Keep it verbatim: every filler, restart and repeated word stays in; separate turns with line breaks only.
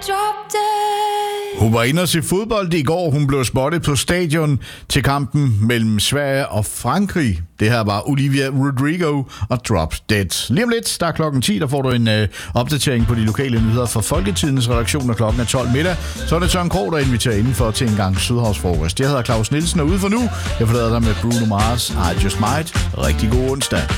drop dead.
Hun var inde og se fodbold i går. Hun blev spottet på stadion til kampen mellem Sverige og Frankrig. Det her var Olivia Rodrigo og Drop Dead. Lige om lidt, der er klokken ti, der får du en øh, opdatering på de lokale nyheder fra Folketidens redaktion, og klokken er tolv middag. Så er det Søren Krog, der inviterer indenfor til en gang Sydhavsfrokost. Jeg hedder Claus Nielsen, og ude for nu, jeg forlader dig med Bruno Mars, I Just Might. Rigtig god onsdag.